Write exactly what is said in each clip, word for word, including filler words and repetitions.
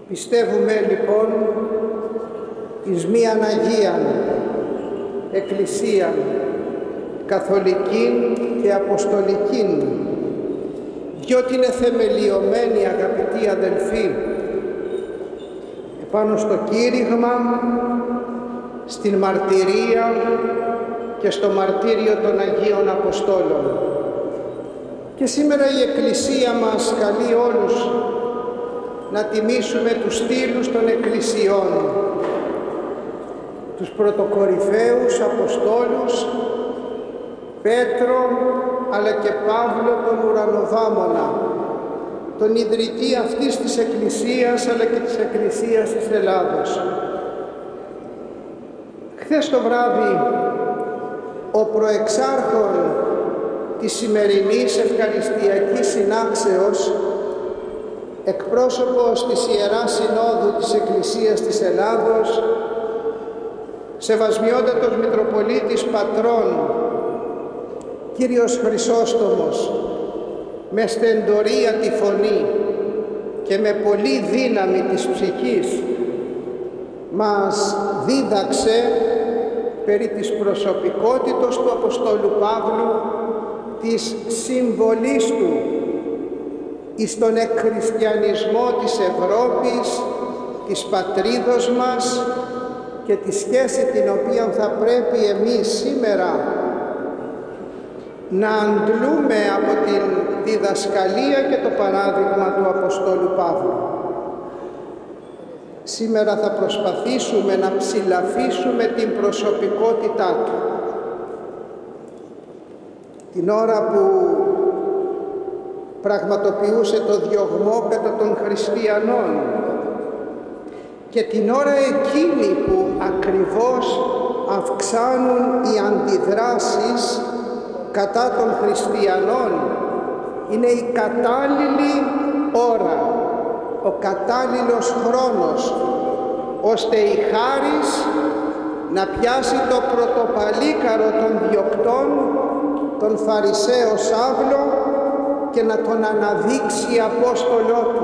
Πιστεύουμε λοιπόν εις μίαν Αγίαν Εκκλησίαν, Καθολικήν και Αποστολικήν, διότι είναι θεμελιωμένη, αγαπητοί αδελφοί, επάνω στο κήρυγμα, στην μαρτυρία και στο μαρτύριο των Αγίων Αποστόλων. Και σήμερα η Εκκλησία μας καλεί όλους να τιμήσουμε τους στήλους των Εκκλησιών, τους πρωτοκορυφαίους Αποστόλους, Πέτρο αλλά και Παύλο τον ουρανοδάμονα, τον ιδρυτή αυτής της Εκκλησίας αλλά και της Εκκλησίας της Ελλάδος. Χθες το βράδυ ο προεξάρχον της σημερινής ευχαριστιακής συνάξεως, εκπρόσωπος της Ιεράς Συνόδου της Εκκλησίας της Ελλάδος, Σεβασμιότατος Μητροπολίτης Πατρών, Κύριος Χρυσόστομος, με στεντορία τη φωνή και με πολλή δύναμη της ψυχής, μας δίδαξε περί της προσωπικότητος του Αποστόλου Παύλου, της συμβολής του εις τον εκχριστιανισμό της Ευρώπης, της πατρίδος μας και τη σχέση την οποία θα πρέπει εμείς σήμερα να αντλούμε από την διδασκαλία και το παράδειγμα του Αποστόλου Παύλου. Σήμερα θα προσπαθήσουμε να ψηλαφίσουμε την προσωπικότητά του. Την ώρα που πραγματοποιούσε το διωγμό κατά των χριστιανών και την ώρα εκείνη που ακριβώς αυξάνουν οι αντιδράσεις κατά των χριστιανών, είναι η κατάλληλη ώρα, ο κατάλληλος χρόνος, ώστε η χάρις να πιάσει το πρωτοπαλίκαρο των διωκτών, τον Φαρισαίο Σαύλο, και να τον αναδείξει Απόστολό του.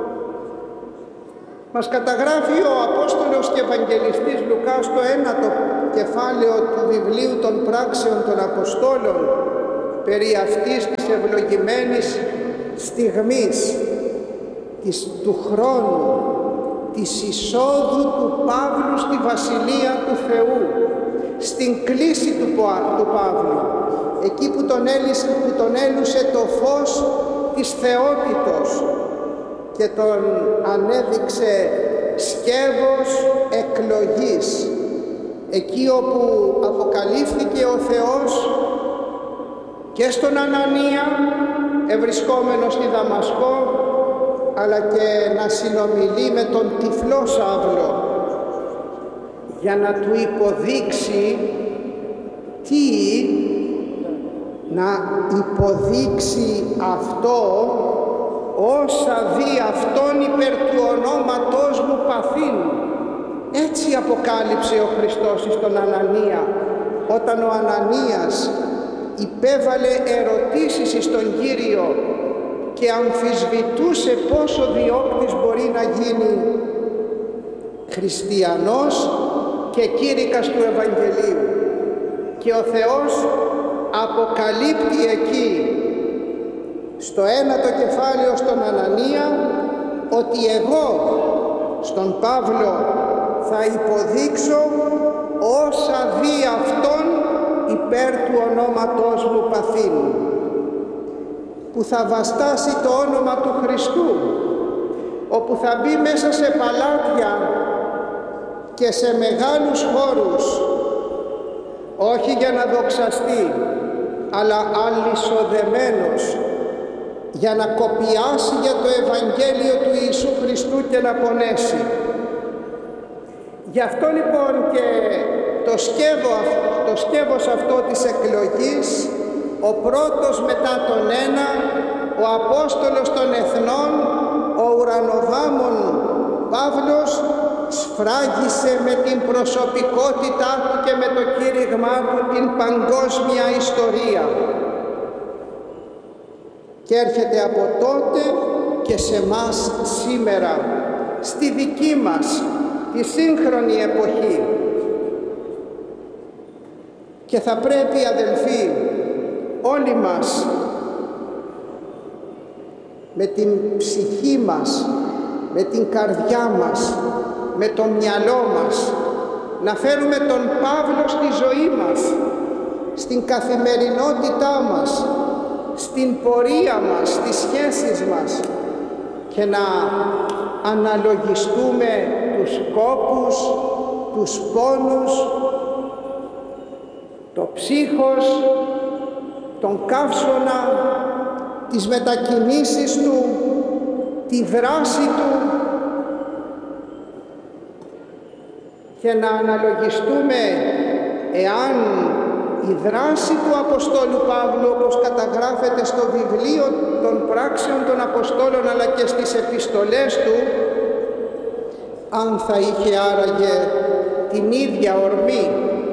Μας καταγράφει ο Απόστολος και Ευαγγελιστής Λουκάς στο ένατο κεφάλαιο του βιβλίου των πράξεων των Αποστόλων περί αυτής της ευλογημένης στιγμής της, του χρόνου, της εισόδου του Παύλου στη Βασιλεία του Θεού, στην κλίση του, του Παύλου, εκεί που τον, έλυσε, που τον έλουσε το φως της θεότητος και τον ανέδειξε σκεύος εκλογής, εκεί όπου αποκαλύφθηκε ο Θεός και στον Ανανία ευρισκόμενο στη Δαμασκό, αλλά και να συνομιλεί με τον τυφλό Σαύλο για να του υποδείξει τι, να υποδείξει αυτό όσα δει αυτόν υπέρ του ονόματός μου παθήν. Έτσι αποκάλυψε ο Χριστός στον Ανανία, όταν ο Ανανίας υπέβαλε ερωτήσεις στον Κύριο και αμφισβητούσε πόσο διώκτης μπορεί να γίνει χριστιανός και κήρυκας του Ευαγγελίου. Και ο Θεός αποκαλύπτει εκεί στο ένατο κεφάλαιο στον Ανανία ότι εγώ στον Παύλο θα υποδείξω όσα δει αυτόν υπέρ του ονόματός μου παθήν, που θα βαστάσει το όνομα του Χριστού, όπου θα μπει μέσα σε παλάτια και σε μεγάλους χώρους, όχι για να δοξαστεί, αλλά αλυσοδεμένος, για να κοπιάσει για το Ευαγγέλιο του Ιησού Χριστού και να πονέσει. Γι' αυτό λοιπόν και το, σκεύο, το σκεύος αυτό της εκλογής, ο πρώτος μετά τον ένα, ο Απόστολος των Εθνών, ο ουρανοδάμων Παύλος, σφράγισε με την προσωπικότητά του και με το κήρυγμά του την παγκόσμια ιστορία. Και έρχεται από τότε και σε μας σήμερα στη δική μας τη σύγχρονη εποχή. Και θα πρέπει, αδελφοί, όλοι μας με την ψυχή μας, με την καρδιά μας, με το μυαλό μας να φέρουμε τον Παύλο στη ζωή μας, στην καθημερινότητά μας, στην πορεία μας, στις σχέσεις μας, και να αναλογιστούμε τους κόπους, τους πόνους, το ψύχος, τον καύσωνα, τις μετακινήσεις του, τη δράση του, και να αναλογιστούμε εάν η δράση του Αποστόλου Παύλου, όπως καταγράφεται στο βιβλίο των πράξεων των Αποστόλων αλλά και στις επιστολές του, αν θα είχε άραγε την ίδια ορμή.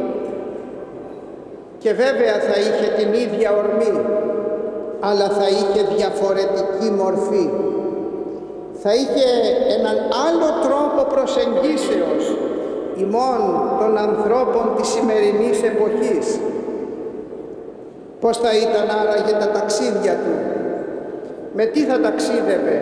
Και βέβαια θα είχε την ίδια ορμή, αλλά θα είχε διαφορετική μορφή. Θα είχε έναν άλλο τρόπο προσεγγίσεως ημών των ανθρώπων της σημερινής εποχής. Πώς θα ήταν άραγε τα ταξίδια του, με τι θα ταξίδευε,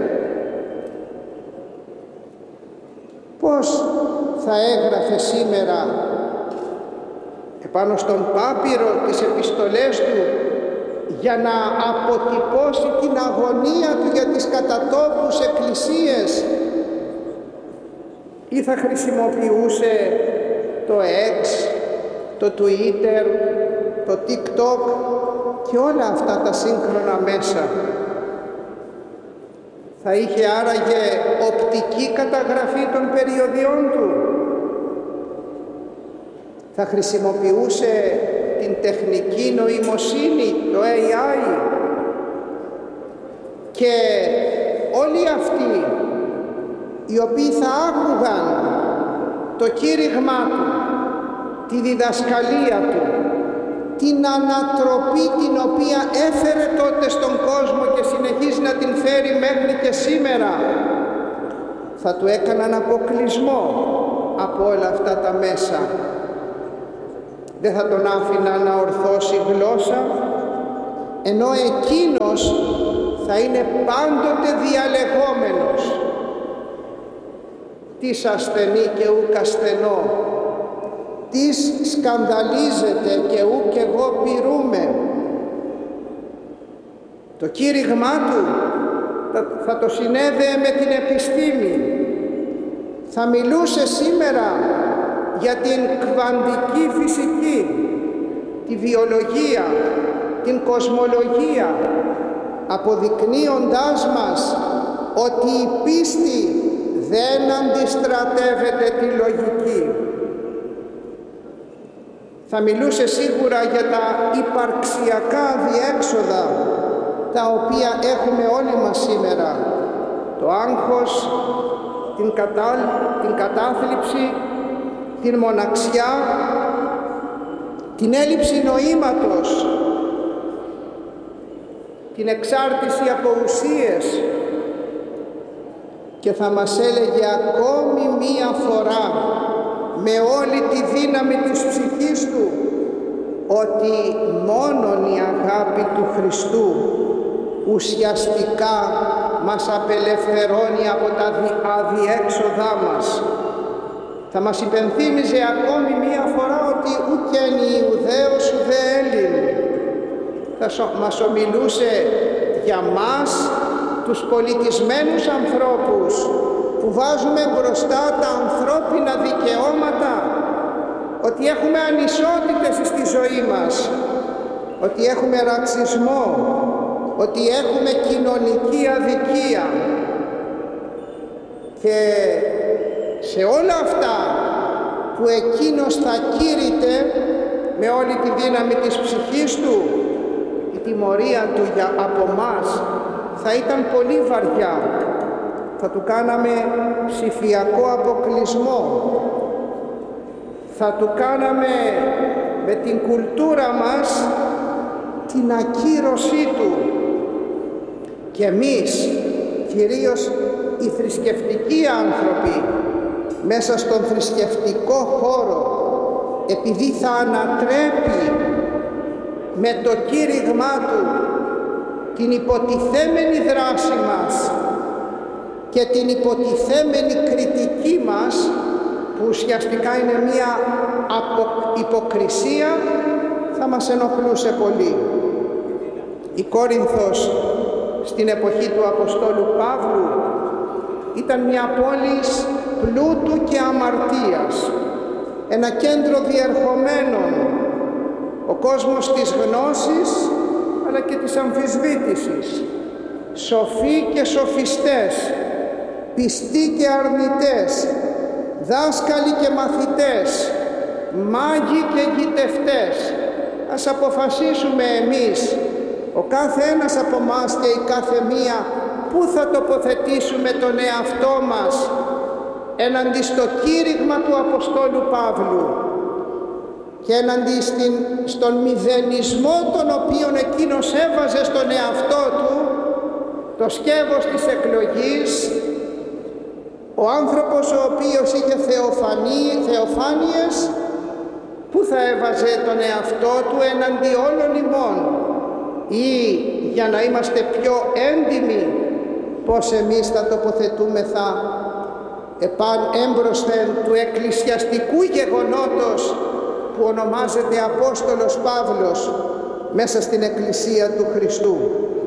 πώς θα έγραφε σήμερα επάνω στον πάπυρο τις επιστολές του για να αποτυπώσει την αγωνία του για τις κατατόπους εκκλησίες, ή θα χρησιμοποιούσε το X, το Twitter, το TikTok και όλα αυτά τα σύγχρονα μέσα? Θα είχε άραγε οπτική καταγραφή των περιοδιών του? Θα χρησιμοποιούσε την τεχνική νοημοσύνη, το έι άι? Και όλοι αυτοί οι οποίοι θα άκουγαν το κήρυγμά του, τη διδασκαλία του, την ανατροπή την οποία έφερε τότε στον κόσμο και συνεχίζει να την φέρει μέχρι και σήμερα, θα του έκαναν αποκλεισμό από όλα αυτά τα μέσα. Δεν θα τον άφηναν να ορθώσει γλώσσα, ενώ εκείνος θα είναι πάντοτε διαλεγόμενος. Τις ασθενή και ουκ ασθενώ, τις σκανδαλίζεται και ουκ εγώ πειρούμε. Το κήρυγμά του θα το συνέδεε με την επιστήμη. Θα μιλούσε σήμερα για την κβαντική φυσική, τη βιολογία, την κοσμολογία, αποδεικνύοντάς μας ότι η πίστη δεν αντιστρατεύεται τη λογική. Θα μιλούσε σίγουρα για τα υπαρξιακά διέξοδα τα οποία έχουμε όλοι μας σήμερα. Το άγχος, την, κατά, την κατάθλιψη, την μοναξιά, την έλλειψη νοήματος, την εξάρτηση από ουσίες, και θα μας έλεγε ακόμη μία φορά με όλη τη δύναμη της ψυχής του ότι μόνον η αγάπη του Χριστού ουσιαστικά μας απελευθερώνει από τα αδιέξοδά μας. Θα μας υπενθύμιζε ακόμη μία φορά ότι ουκεν Ιουδαίος ουδέ Έλλην. Θα μας ομιλούσε για μας, τους πολιτισμένους ανθρώπους που βάζουμε μπροστά τα ανθρώπινα δικαιώματα, ότι έχουμε ανισότητες στη ζωή μας, ότι έχουμε ρατσισμό, ότι έχουμε κοινωνική αδικία. Και σε όλα αυτά που εκείνος θα κήρυτε με όλη τη δύναμη της ψυχής του, η τιμωρία του για από μας θα ήταν πολύ βαριά. Θα του κάναμε ψηφιακό αποκλεισμό. Θα του κάναμε με την κουλτούρα μας την ακύρωσή του. Και εμείς, κυρίως οι θρησκευτικοί άνθρωποι μέσα στον θρησκευτικό χώρο, επειδή θα ανατρέπει με το κήρυγμά του την υποτιθέμενη δράση μας και την υποτιθέμενη κριτική μας, που ουσιαστικά είναι μία υποκρισία, θα μας ενοχλούσε πολύ. Η Κόρινθος στην εποχή του Αποστόλου Παύλου ήταν μια πόλη πλούτου και αμαρτίας, ένα κέντρο διερχομένων, ο κόσμος της γνώσης αλλά και της αμφισβήτησης, σοφοί και σοφιστές, πιστοί και αρνητές, δάσκαλοι και μαθητές, μάγοι και γητευτές. Ας αποφασίσουμε εμείς, ο κάθε ένας από μας και η κάθε μία, πού θα τοποθετήσουμε τον εαυτό μας έναντι στο κήρυγμα του Αποστόλου Παύλου και έναντι στην, στον μηδενισμό τον οποίον εκείνος έβαζε στον εαυτό του, το σκεύος της εκλογής, ο άνθρωπος ο οποίος είχε θεοφανεί, θεοφάνειες, πού θα έβαζε τον εαυτό του έναντι όλων ημών, ή για να είμαστε πιο έντιμοι, πως εμείς θα τοποθετούμεθα επάν έμπροσθεν του εκκλησιαστικού γεγονότος που ονομάζεται Απόστολος Παύλος μέσα στην Εκκλησία του Χριστού.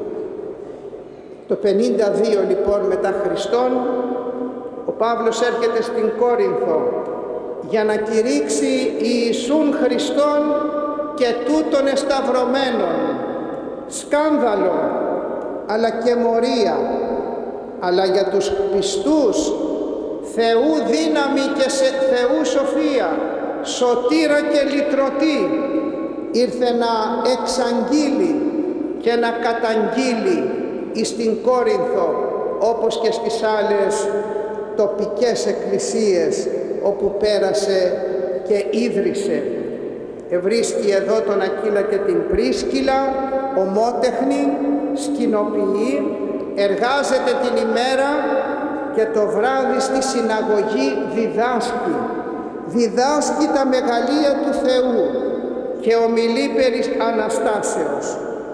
Το πενήντα δύο λοιπόν μετά Χριστόν, ο Παύλος έρχεται στην Κόρινθο για να κηρύξει Ιησούν Χριστόν και τούτων εσταυρωμένων, σκάνδαλο αλλά και μορία, αλλά για τους πιστούς Θεού δύναμη και σε Θεού σοφία, σωτήρα και λυτρωτή, ήρθε να εξαγγείλει και να καταγγείλει εις την Κόρινθο, όπως και στις άλλες τοπικές εκκλησίες όπου πέρασε και ίδρυσε. Ευρίσκει εδώ τον Ακύλα και την Πρίσκυλα, ομότεχνη, σκηνοποιεί, εργάζεται την ημέρα και το βράδυ στη συναγωγή διδάσκει. Διδάσκει τα μεγαλεία του Θεού και ομιλεί περί Αναστάσεως.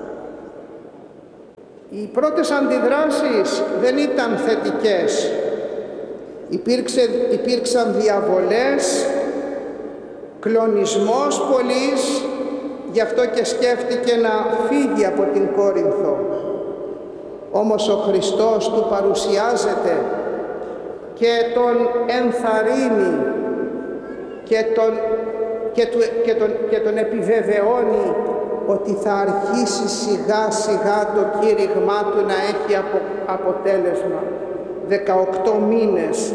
Οι πρώτες αντιδράσεις δεν ήταν θετικές. Υπήρξε, υπήρξαν διαβολές, κλονισμός πολλής, γι' αυτό και σκέφτηκε να φύγει από την Κόρινθο. Όμως ο Χριστός του παρουσιάζεται και τον ενθαρρύνει και τον, και του, και τον, και τον επιβεβαιώνει ότι θα αρχίσει σιγά σιγά το κήρυγμά του να έχει απο, αποτέλεσμα. δεκαοκτώ μήνες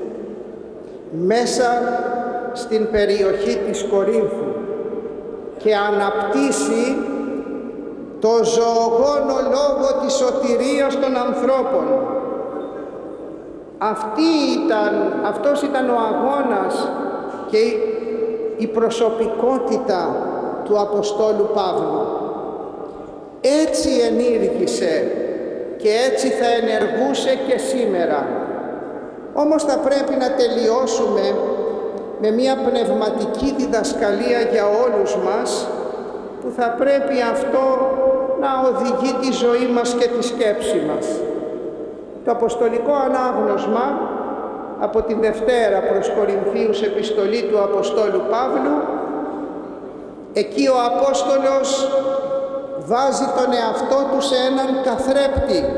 μέσα στην περιοχή της Κορίνθου και αναπτύσσει το ζωογόνο λόγο της σωτηρίας των ανθρώπων. Αυτή ήταν, αυτός ήταν ο αγώνας και η, η προσωπικότητα του Αποστόλου Παύλου. Έτσι ενήργησε και έτσι θα ενεργούσε και σήμερα. Όμως θα πρέπει να τελειώσουμε με μια πνευματική διδασκαλία για όλους μας, που θα πρέπει αυτό να οδηγεί τη ζωή μας και τη σκέψη μας. Το αποστολικό ανάγνωσμα από την Δευτέρα προς Κορινθίους επιστολή του Αποστόλου Παύλου, εκεί ο Απόστολος βάζει τον εαυτό του σε έναν καθρέπτη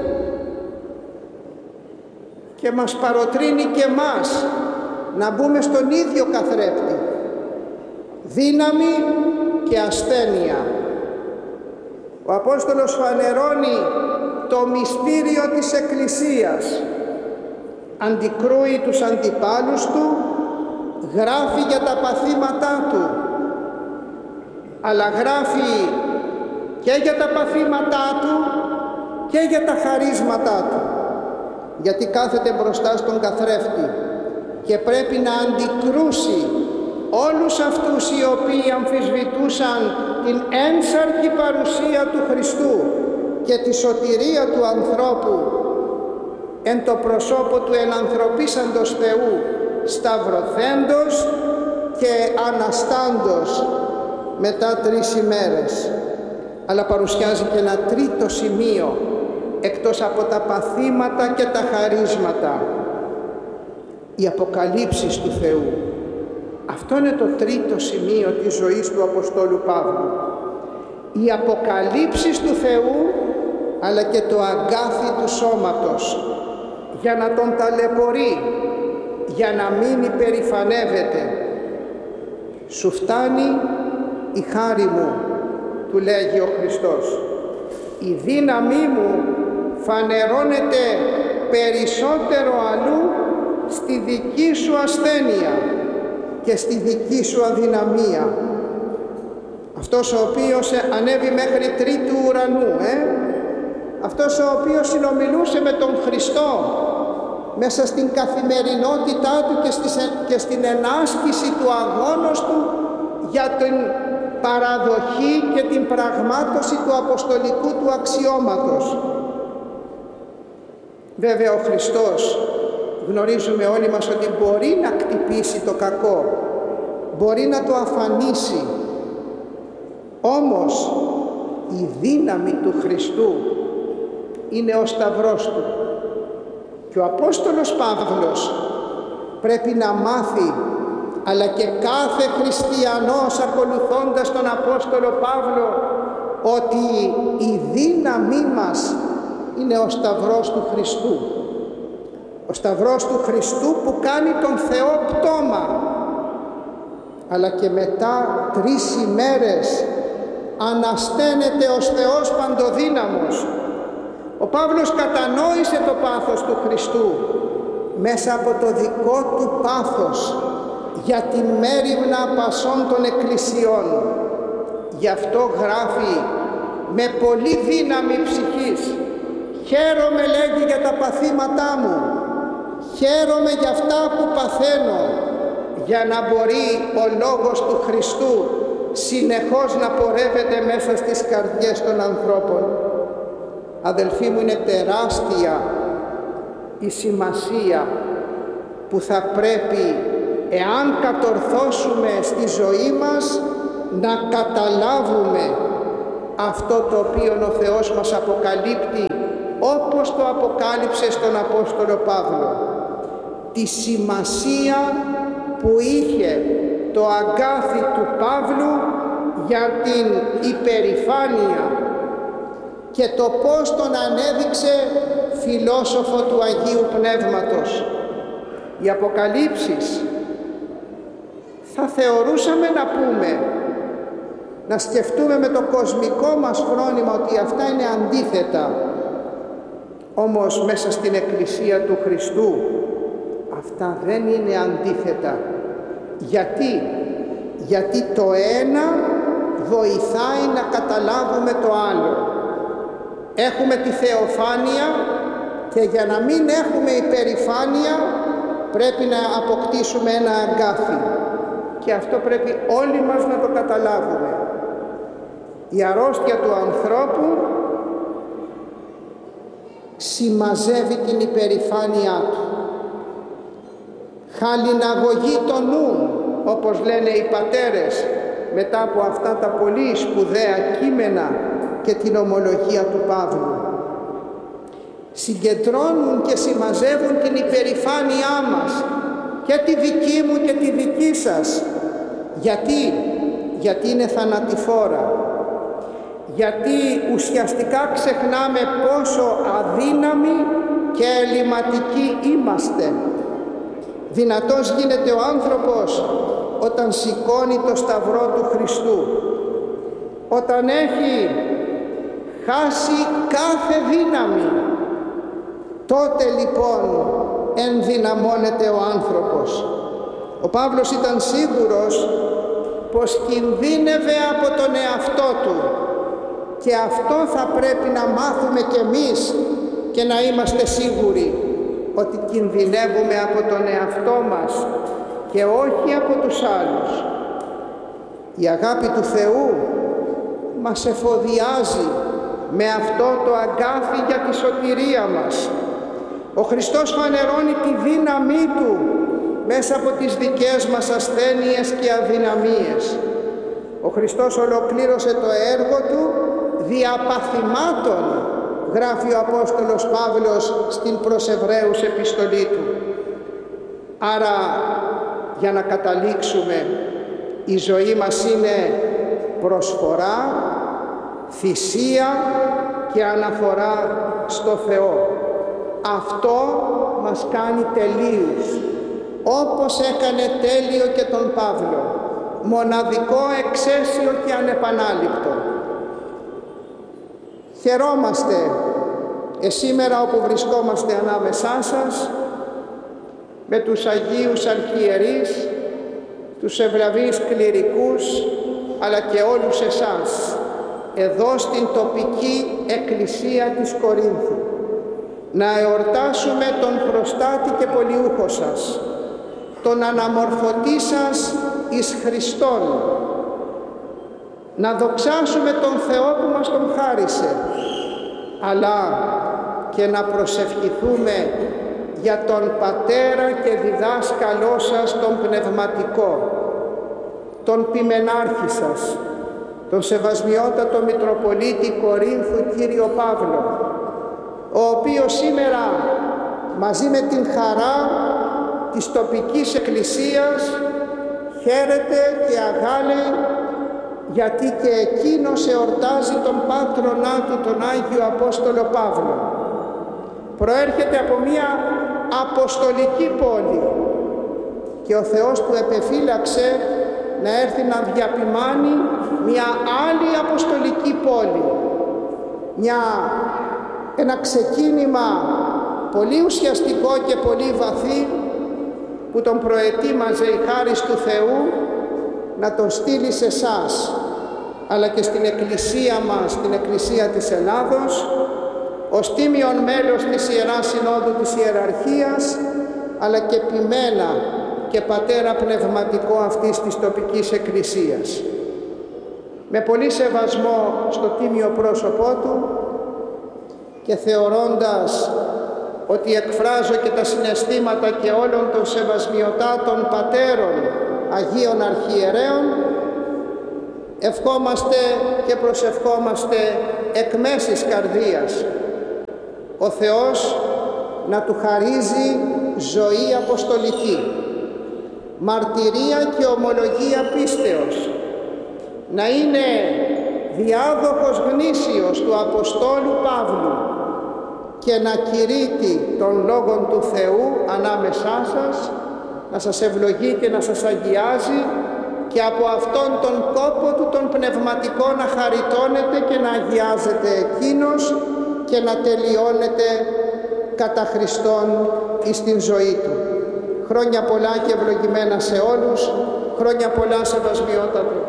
και μας παροτρύνει και μας να μπούμε στον ίδιο καθρέπτη. Δύναμη και ασθένεια. Ο Απόστολος φανερώνει το μυστήριο της Εκκλησίας, αντικρούει τους αντιπάλους του, γράφει για τα παθήματά του, αλλά γράφει και για τα παθήματά του και για τα χαρίσματά του, γιατί κάθεται μπροστά στον καθρέφτη και πρέπει να αντικρούσει όλους αυτούς οι οποίοι αμφισβητούσαν την ένσαρκη παρουσία του Χριστού και τη σωτηρία του ανθρώπου εν το προσώπο του ενανθρωπίσαντος Θεού, σταυρωθέντος και αναστάντος μετά τρεις ημέρες. Αλλά παρουσιάζει και ένα τρίτο σημείο, εκτός από τα παθήματα και τα χαρίσματα, οι αποκαλύψεις του Θεού. Αυτό είναι το τρίτο σημείο της ζωής του Αποστόλου Παύλου. Οι αποκαλύψεις του Θεού, αλλά και το αγκάθι του σώματος, για να τον ταλαιπωρεί, για να μην υπερηφανεύεται. Σου φτάνει η χάρη μου, του λέγει ο Χριστός. Η δύναμή μου φανερώνεται περισσότερο αλλού στη δική σου ασθένεια και στη δική σου αδυναμία. Αυτός ο οποίος ανέβη μέχρι τρίτου ουρανού, ε? αυτός ο οποίος συνομιλούσε με τον Χριστό μέσα στην καθημερινότητά του και, στις, και στην ενάσκηση του αγώνος του για την παραδοχή και την πραγμάτωση του αποστολικού του αξιώματος. Βέβαια ο Χριστός, γνωρίζουμε όλοι μας ότι μπορεί να κτυπήσει το κακό, μπορεί να το αφανίσει, όμως η δύναμη του Χριστού είναι ο σταυρός του. Και ο Απόστολος Παύλος πρέπει να μάθει, αλλά και κάθε χριστιανός ακολουθώντας τον Απόστολο Παύλο, ότι η δύναμή μας είναι ο σταυρός του Χριστού. Ο σταυρός του Χριστού που κάνει τον Θεό πτώμα, αλλά και μετά τρεις ημέρες ανασταίνεται ως Θεός παντοδύναμος. Ο Παύλος κατανόησε το πάθος του Χριστού μέσα από το δικό του πάθος για την μέριμνα πασών των εκκλησιών. Γι' αυτό γράφει με πολύ δύναμη ψυχής: «Χαίρομαι», λέγει, «για τα παθήματά μου, χαίρομαι για αυτά που παθαίνω, για να μπορεί ο λόγος του Χριστού συνεχώς να πορεύεται μέσα στις καρδιές των ανθρώπων». Αδελφοί μου, είναι τεράστια η σημασία που θα πρέπει, εάν κατορθώσουμε στη ζωή μας, να καταλάβουμε αυτό το οποίο ο Θεός μας αποκαλύπτει, όπως το αποκάλυψε στον Απόστολο Παύλο. Τη σημασία που είχε το αγκάθι του Παύλου για την υπερηφάνεια και το πώς τον ανέδειξε φιλόσοφο του Αγίου Πνεύματος. Οι αποκαλύψεις θα θεωρούσαμε να πούμε, να σκεφτούμε με το κοσμικό μας φρόνημα ότι αυτά είναι αντίθετα. Όμως μέσα στην Εκκλησία του Χριστού αυτά δεν είναι αντίθετα. Γιατί? Γιατί το ένα βοηθάει να καταλάβουμε το άλλο. Έχουμε τη θεοφάνεια και για να μην έχουμε υπερηφάνεια πρέπει να αποκτήσουμε ένα αγκάθι. Και αυτό πρέπει όλοι μας να το καταλάβουμε. Η αρρώστια του ανθρώπου συμμαζεύει την υπερηφάνειά του. Χαλιναγωγεί το νου, όπως λένε οι πατέρες, μετά από αυτά τα πολύ σπουδαία κείμενα και την ομολογία του Παύλου. Συγκεντρώνουν και συμμαζεύουν την υπερηφάνειά μας, και τη δική μου και τη δική σας. Γιατί? Γιατί είναι θανατηφόρα. Γιατί ουσιαστικά ξεχνάμε πόσο αδύναμοι και ελληματικοί είμαστε. Δυνατός γίνεται ο άνθρωπος όταν σηκώνει το σταυρό του Χριστού, όταν έχει χάσει κάθε δύναμη. Τότε λοιπόν ενδυναμώνεται ο άνθρωπος. Ο Παύλος ήταν σίγουρος πως κινδύνευε από τον εαυτό του, και αυτό θα πρέπει να μάθουμε κι εμείς και να είμαστε σίγουροι ότι κινδυνεύουμε από τον εαυτό μας και όχι από τους άλλους. Η αγάπη του Θεού μας εφοδιάζει με αυτό το αγκάθι για τη σωτηρία μας. Ο Χριστός φανερώνει τη δύναμή Του μέσα από τις δικές μας ασθένειες και αδυναμίες. Ο Χριστός ολοκλήρωσε το έργο Του δια παθημάτων, γράφει ο Απόστολος Παύλος στην προς Εβραίους επιστολή του. Άρα, για να καταλήξουμε, η ζωή μας είναι προσφορά, θυσία και αναφορά στο Θεό. Αυτό μας κάνει τελείους, όπως έκανε τέλειο και τον Παύλο, μοναδικό, εξαίσιο και ανεπανάληπτο. Χαιρόμαστε εσήμερα όπου βρισκόμαστε ανάμεσά σας, με τους Αγίους Αρχιερείς, τους ευλαβείς κληρικούς, αλλά και όλους εσάς, εδώ στην τοπική εκκλησία της Κορίνθου, να εορτάσουμε τον προστάτη και πολιούχο σας, τον αναμορφωτή σας εις Χριστόν, να δοξάσουμε τον Θεό που μας τον χάρισε, αλλά και να προσευχηθούμε για τον Πατέρα και διδάσκαλό σας τον πνευματικό, τον ποιμενάρχη σας, τον Σεβασμιότατο Μητροπολίτη Κορίνθου Κύριο Παύλο, ο οποίος σήμερα μαζί με την χαρά της τοπικής εκκλησίας χαίρεται και αγάλει, γιατί και εκείνος εορτάζει τον πάτρονά του, τον Άγιο Απόστολο Παύλο. Προέρχεται από μια αποστολική πόλη και ο Θεός του επεφύλαξε να έρθει να διαπημάνει μια άλλη αποστολική πόλη, μια, ένα ξεκίνημα πολύ ουσιαστικό και πολύ βαθύ που τον προετοίμαζε η χάρις του Θεού να τον στείλει σε εσάς, αλλά και στην εκκλησία μας, την Εκκλησία της Ελλάδος, ως τίμιον μέλος της Ιεράς Συνόδου της Ιεραρχίας, αλλά και ποιμένα και πατέρα πνευματικό αυτής της τοπικής εκκλησίας. Με πολύ σεβασμό στο τίμιο πρόσωπό του και θεωρώντας ότι εκφράζω και τα συναισθήματα και όλων των σεβασμιωτάτων πατέρων Αγίων Αρχιερέων, ευχόμαστε και προσευχόμαστε εκ μέσης καρδίας ο Θεός να του χαρίζει ζωή αποστολική, μαρτυρία και ομολογία πίστεως, να είναι διάδοχος γνήσιος του Αποστόλου Παύλου και να κηρύττει των λόγων του Θεού ανάμεσά σας, να σας ευλογεί και να σας αγιάζει και από αυτόν τον κόπο του τον πνευματικό να χαριτώνετε και να αγιάζετε εκείνος και να τελειώνετε κατά Χριστόν εις την ζωή του. Χρόνια πολλά και ευλογημένα σε όλους, χρόνια πολλά σεβασμιότατο.